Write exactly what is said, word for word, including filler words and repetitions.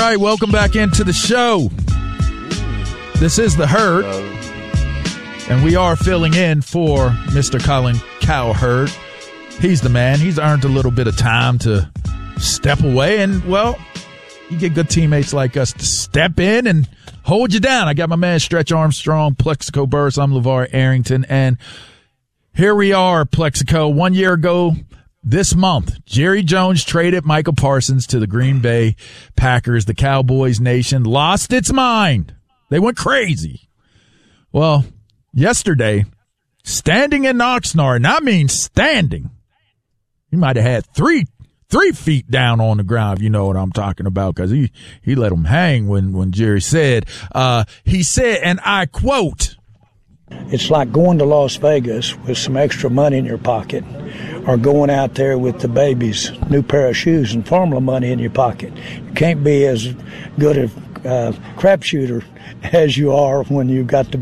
right, welcome back into the show. This is The Herd, and we are filling in for Mister Colin Cowherd. He's the man. He's earned a little bit of time to step away, and, well, you get good teammates like us to step in and hold you down. I got my man Stretch Armstrong, Plexico Burris. I'm LeVar Arrington, and here we are, Plexico. One year ago this month, Jerry Jones traded Michael Parsons to the Green Bay Packers. The Cowboys Nation lost its mind. They went crazy. Well, yesterday, standing in Oxnard, and I mean standing, he might have had three three feet down on the ground, if you know what I'm talking about, because he, he let him hang when, when Jerry said, uh, he said, and I quote, "It's like going to Las Vegas with some extra money in your pocket, or going out there with the baby's new pair of shoes and formula money in your pocket. You can't be as good a uh, crap shooter as you are when you've got the